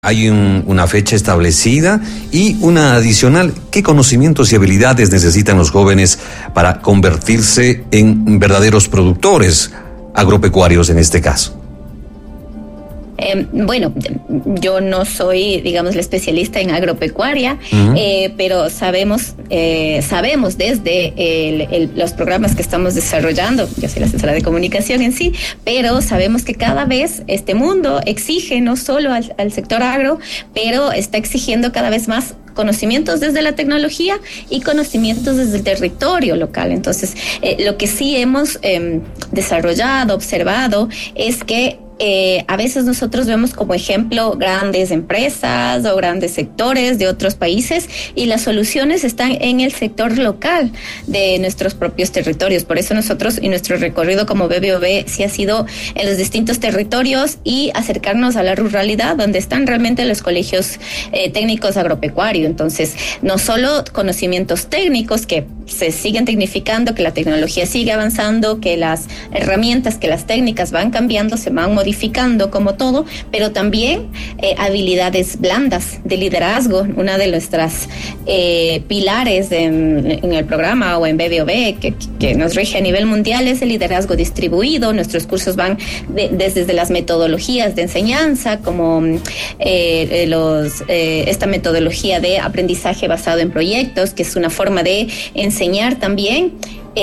Hay una fecha establecida y una adicional. ¿Qué conocimientos y habilidades necesitan los jóvenes para convertirse en verdaderos productores agropecuarios en este caso? Bueno, yo no soy, digamos, la especialista en agropecuaria, pero sabemos desde los programas que estamos desarrollando, yo soy la asesora de comunicación en sí, pero sabemos que cada vez este mundo exige no solo al sector agro, pero está exigiendo cada vez más conocimientos desde la tecnología y conocimientos desde el territorio local. Entonces, lo que sí hemos desarrollado, observado, es que a veces nosotros vemos como ejemplo grandes empresas o grandes sectores de otros países y las soluciones están en el sector local de nuestros propios territorios. Por eso nosotros y nuestro recorrido como BBOB sí ha sido en los distintos territorios y acercarnos a la ruralidad donde están realmente los colegios técnicos agropecuarios. Entonces, no solo conocimientos técnicos que se siguen tecnificando, que la tecnología sigue avanzando, que las herramientas, que las técnicas van cambiando, se van modificando como todo, pero también habilidades blandas de liderazgo. Una de nuestras pilares en el programa o en BBOB que nos rige a nivel mundial es el liderazgo distribuido. Nuestros cursos van desde las metodologías de enseñanza, como esta metodología de aprendizaje basado en proyectos, que es una forma de enseñar también,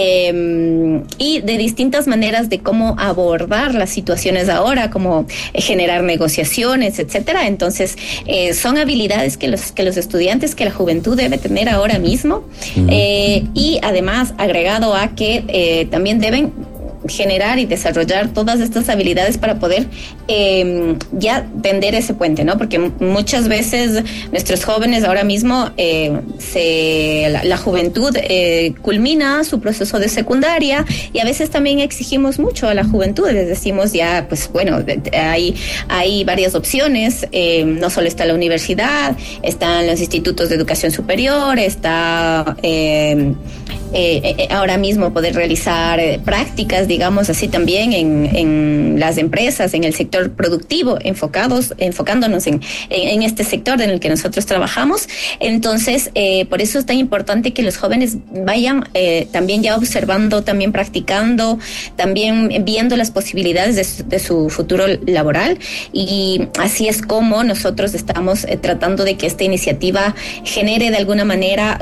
y de distintas maneras de cómo abordar las situaciones ahora, como generar negociaciones, etcétera. Entonces, son habilidades que los estudiantes, que la juventud debe tener ahora mismo, y además agregado a que también deben generar y desarrollar todas estas habilidades para poder ya tender ese puente, ¿no? Porque muchas veces nuestros jóvenes ahora mismo la juventud culmina su proceso de secundaria y a veces también exigimos mucho a la juventud. Les decimos ya, pues bueno, hay varias opciones, no solo está la universidad, están los institutos de educación superior, está ahora mismo poder realizar prácticas, digamos así, también en las empresas, en el sector productivo, enfocándonos en este sector en el que nosotros trabajamos. Entonces, por eso es tan importante que los jóvenes vayan también ya observando, también practicando, también viendo las posibilidades de su futuro laboral, y así es como nosotros estamos tratando de que esta iniciativa genere de alguna manera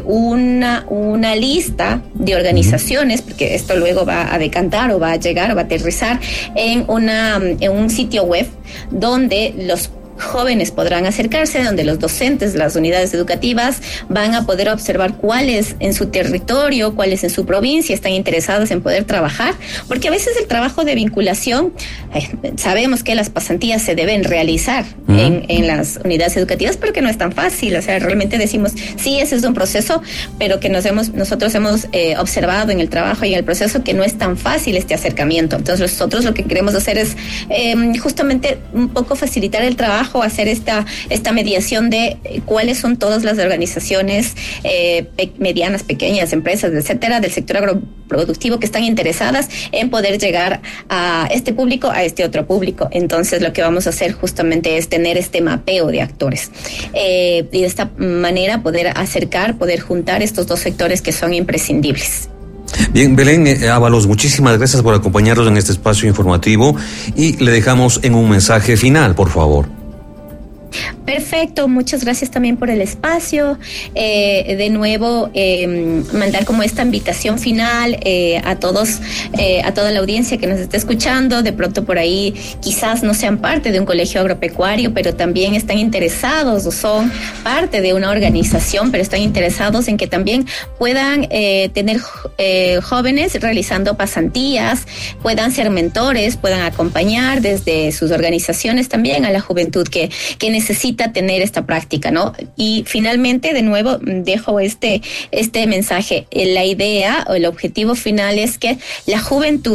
una lista de organizaciones, porque esto luego va a decantar o va a llegar o va a aterrizar en un sitio web donde los jóvenes podrán acercarse, donde los docentes, las unidades educativas van a poder observar cuáles en su territorio, cuáles en su provincia están interesados en poder trabajar, porque a veces el trabajo de vinculación, sabemos que las pasantías se deben realizar en las unidades educativas, pero que no es tan fácil. O sea, realmente decimos, sí, ese es un proceso, pero que nosotros hemos observado en el trabajo y en el proceso que no es tan fácil este acercamiento. Entonces nosotros lo que queremos hacer es justamente un poco facilitar el trabajo, hacer esta mediación de cuáles son todas las organizaciones medianas, pequeñas, empresas, etcétera, del sector agroproductivo que están interesadas en poder llegar a este público, a este otro público. Entonces, lo que vamos a hacer justamente es tener este mapeo de actores, y de esta manera poder juntar estos dos sectores que son imprescindibles. Bien, Belén Ábalos, muchísimas gracias por acompañarnos en este espacio informativo y le dejamos en un mensaje final, por favor. Perfecto, muchas gracias también por el espacio. De nuevo, mandar como esta invitación final a todos, a toda la audiencia que nos está escuchando. De pronto por ahí quizás no sean parte de un colegio agropecuario, pero también están interesados o son parte de una organización, pero están interesados en que también puedan tener jóvenes realizando pasantías, puedan ser mentores, puedan acompañar desde sus organizaciones también a la juventud que necesita tener esta práctica, ¿no? Y finalmente, de nuevo, dejo este mensaje. La idea o el objetivo final es que la juventud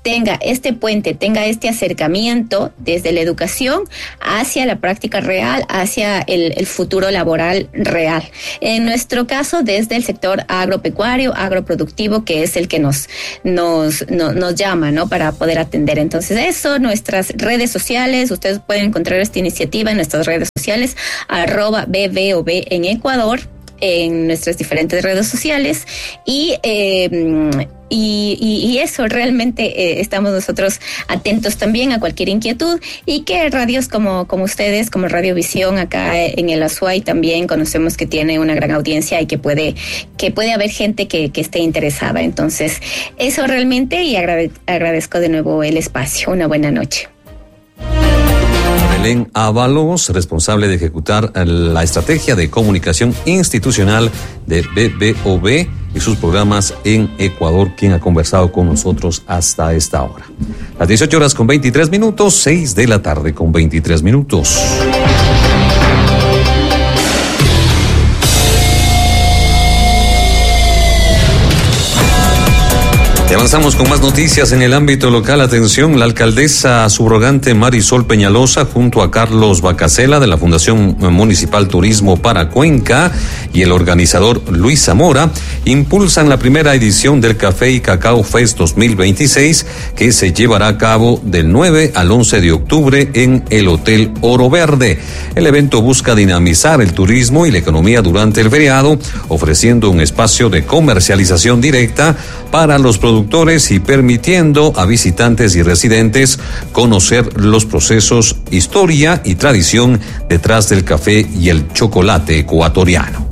tenga este puente, tenga este acercamiento desde la educación hacia la práctica real, hacia el futuro laboral real. En nuestro caso, desde el sector agropecuario, agroproductivo, que es el que nos llama, ¿no?, para poder atender. Entonces, eso, nuestras redes sociales, ustedes pueden encontrar esta iniciativa en nuestras redes sociales, @BBOB en Ecuador, en nuestras diferentes redes sociales, y eso, realmente estamos nosotros atentos también a cualquier inquietud, y que radios como ustedes, como Radiovisión acá en el Azuay, también conocemos que tiene una gran audiencia y que puede haber gente que esté interesada. Entonces, eso realmente, y agradezco de nuevo el espacio. Una buena noche. Belén Ábalos, responsable de ejecutar la estrategia de comunicación institucional de BBOB y sus programas en Ecuador, quien ha conversado con nosotros hasta esta hora. Las 18:23, 6 de la tarde con 23 minutos. Y avanzamos con más noticias en el ámbito local. Atención, la alcaldesa subrogante Marisol Peñalosa, junto a Carlos Bacasela de la Fundación Municipal Turismo para Cuenca y el organizador Luis Zamora, impulsan la primera edición del Café y Cacao Fest 2026, que se llevará a cabo del 9 al 11 de octubre en el Hotel Oro Verde. El evento busca dinamizar el turismo y la economía durante el feriado, ofreciendo un espacio de comercialización directa para los productores y permitiendo a visitantes y residentes conocer los procesos, historia y tradición detrás del café y el chocolate ecuatoriano.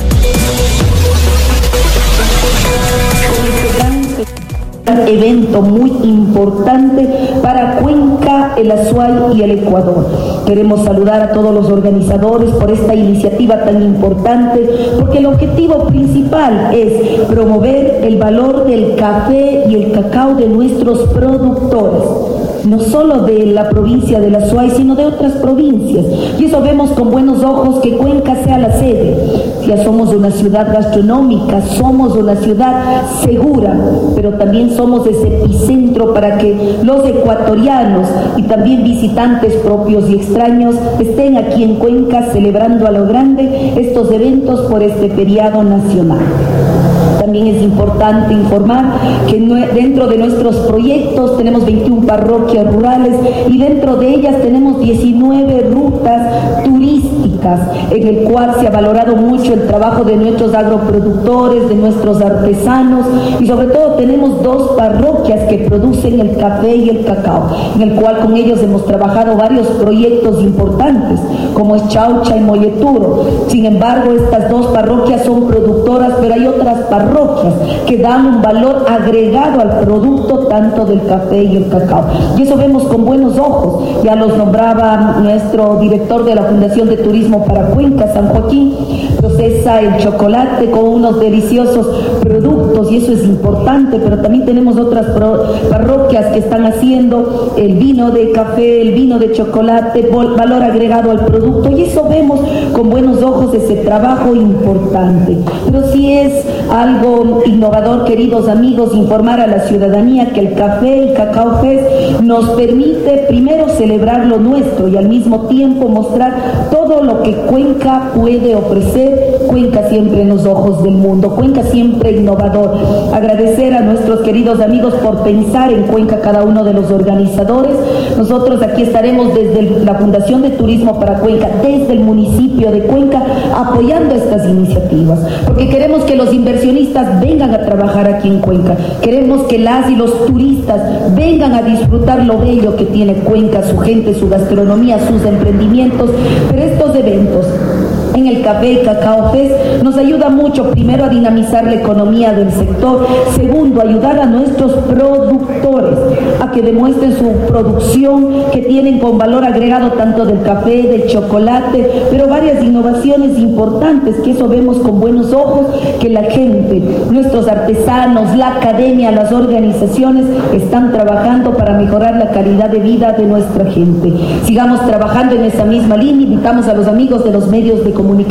Evento muy importante para Cuenca, el Azuay y el Ecuador. Queremos saludar a todos los organizadores por esta iniciativa tan importante, porque el objetivo principal es promover el valor del café y el cacao de nuestros productores, no solo de la provincia del Azuay, sino de otras provincias. Y eso vemos con buenos ojos, que Cuenca sea la sede. Ya somos una ciudad gastronómica, somos una ciudad segura, pero también somos ese epicentro para que los ecuatorianos y también visitantes propios y extraños estén aquí en Cuenca celebrando a lo grande estos eventos por este feriado nacional. También es importante informar que dentro de nuestros proyectos tenemos 21 parroquias rurales y dentro de ellas tenemos 19 rutas turísticas, en el cual se ha valorado mucho el trabajo de nuestros agroproductores, de nuestros artesanos, y sobre todo tenemos 2 parroquias que producen el café y el cacao, en el cual con ellos hemos trabajado varios proyectos importantes, como es Chaucha y Molleturo. Sin embargo, estas 2 parroquias son productoras, pero hay otras parroquias que dan un valor agregado al producto tanto del café y el cacao. Y eso vemos con buenos ojos. Ya los nombraba nuestro director de la Fundación de Turismo para Cuenca, San Joaquín, procesa el chocolate con unos deliciosos productos, y eso es importante, pero también tenemos otras parroquias que están haciendo el vino de café, el vino de chocolate, valor agregado al producto, y eso vemos con buenos ojos ese trabajo importante. Pero sí es algo innovador, queridos amigos, informar a la ciudadanía que el Café y Cacao Fest nos permite primero celebrar lo nuestro y al mismo tiempo mostrar todo lo que Cuenca puede ofrecer. Cuenca siempre en los ojos del mundo, Cuenca siempre innovador. Agradecer a nuestros queridos amigos por pensar en Cuenca, cada uno de los organizadores. Nosotros aquí estaremos desde la Fundación de Turismo para Cuenca, desde el municipio de Cuenca, apoyando estas iniciativas, porque queremos que los inversionistas vengan a trabajar aquí en Cuenca, queremos que las y los turistas vengan a disfrutar lo bello que tiene Cuenca, su gente, su gastronomía, sus emprendimientos. Pero estos eventos en el Café y Cacao Fest nos ayuda mucho, primero, a dinamizar la economía del sector, segundo, ayudar a nuestros productores a que demuestren su producción que tienen con valor agregado tanto del café, del chocolate, pero varias innovaciones importantes, que eso vemos con buenos ojos, que la gente, nuestros artesanos, la academia, las organizaciones están trabajando para mejorar la calidad de vida de nuestra gente. Sigamos trabajando en esa misma línea. Invitamos a los amigos de los medios de comunicación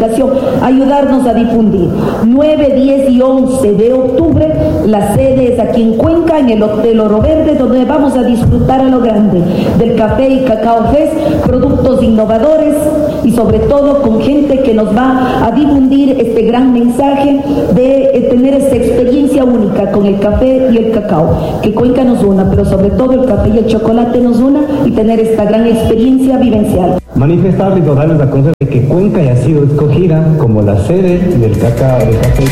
comunicación, ayudarnos a difundir. 9, 10 y 11 de octubre, la sede es aquí en Cuenca, en el Hotel Oro Verde, donde vamos a disfrutar a lo grande del Café y Cacao Fest, productos innovadores y sobre todo con gente que nos va a difundir este gran mensaje de tener esta experiencia única con el café y el cacao. Que Cuenca nos una, pero sobre todo el café y el chocolate nos una y tener esta gran experiencia vivencial. Manifestarles o darles a conocer que Cuenca ya ha sido escogida como la sede del cacao, del café.